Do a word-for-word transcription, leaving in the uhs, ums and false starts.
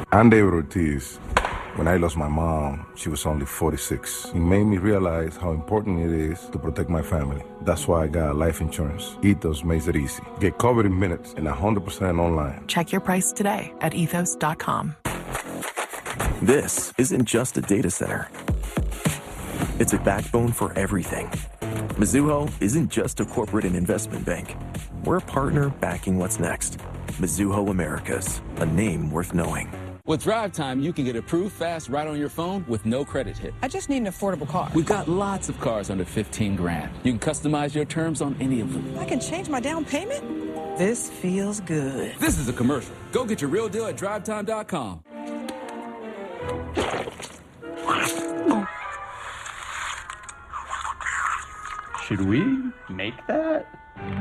I'm David Ortiz. When I lost my mom, she was only forty-six. It made me realize how important it is to protect my family. That's why I got life insurance. Ethos makes it easy. Get covered in minutes and one hundred percent online. Check your price today at ethos dot com. This isn't just a data center. It's a backbone for everything. Mizuho isn't just a corporate and investment bank. We're a partner backing what's next. Mizuho Americas, a name worth knowing. With Drive Time, you can get approved fast right on your phone with no credit hit. I just need an affordable car. We've got lots of cars under fifteen grand. You can customize your terms on any of them. I can change my down payment? This feels good. This is a commercial. Go get your real deal at drive time dot com. Should we make that?